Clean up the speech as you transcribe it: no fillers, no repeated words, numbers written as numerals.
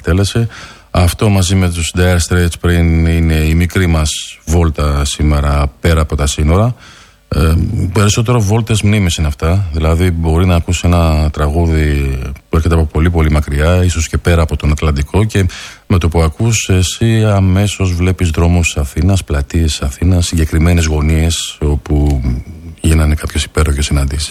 εκτέλεσε. Αυτό μαζί με τους Dire Straits πριν είναι η μικρή μας βόλτα σήμερα πέρα από τα σύνορα. Περισσότερο βόλτες μνήμης είναι αυτά. Δηλαδή μπορεί να ακούσει ένα τραγούδι που έρχεται από πολύ πολύ μακριά, ίσως και πέρα από τον Ατλαντικό, και με το που ακούς εσύ αμέσως βλέπεις δρόμους Αθήνας, πλατείες Αθήνας, συγκεκριμένες γωνίες όπου γίνανε κάποιες υπέροχες συναντήσεις.